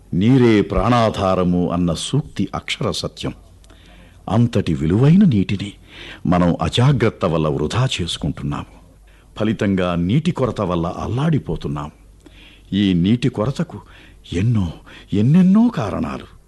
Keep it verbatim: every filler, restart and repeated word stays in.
నీరే ప్రాణాధారము అన్న సూక్తి అక్షర సత్యం. అంతటి విలువైన నీటిని మనం అజాగ్రత్త వల్ల వృధా చేసుకుంటున్నాము. ఫలితంగా నీటి కొరత వల్ల అల్లాడిపోతున్నాం. ఈ నీటి కొరతకు ఎన్నో ఎన్నెన్నో కారణాలు.